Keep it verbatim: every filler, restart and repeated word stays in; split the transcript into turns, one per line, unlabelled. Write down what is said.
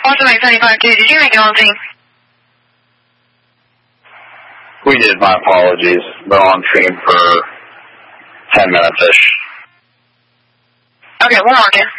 Boston Lake seventy-five two, did you make it on scene?
We did, my apologies. Been on scene for ten minutes-ish.
Okay, one more, two.